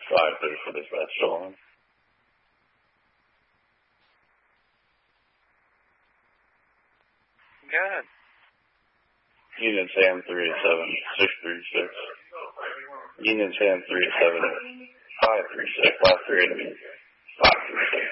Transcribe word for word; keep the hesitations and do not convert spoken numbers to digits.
five three for dispatch, stolen. Good. Union Sam three seven six three six. Union Sam three seven five three six five three five three six.